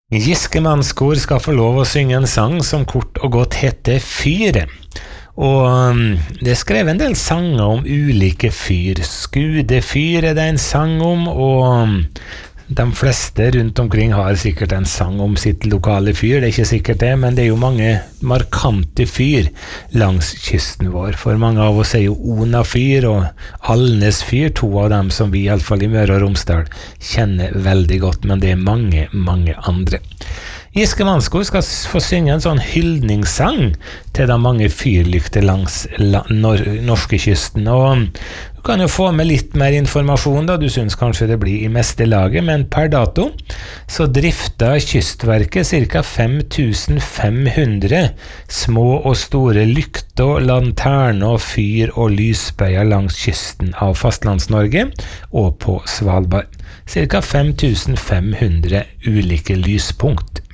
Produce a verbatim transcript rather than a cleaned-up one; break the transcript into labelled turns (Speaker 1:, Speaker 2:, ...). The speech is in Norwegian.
Speaker 1: Giske Mannskor skal få lov å synge en sang som kort og godt heter Fyre. Og um, det skrev en del sanger om ulike fyr. Skudefyr er det en sang om, og um, de fleste rundt omkring har sikkert en sang om sitt lokale fyr. Det er ikke sikkert det, men det er jo mange markante fyr langs kysten vår. For mange av oss er jo Ona fyr og Alnes fyr, to av dem som vi i alle fall i Møre og Romsdal kjenner veldig godt, men det er mange, mange andre. Giske Mannskor skal få synge en sånn hyldningssang til de mange fyrlykter langs la- nor- norskekysten, og du kan jo få med litt mer informasjon da, du synes kanskje det blir i meste laget, men per dato så drifter Kystverket ca. fem tusen fem hundre små og store lykter, lanterner, fyr og lysbøyer langs kysten av Fastlands-Norge og på Svalbard. Ca. fem tusen fem hundre ulike lyspunkt.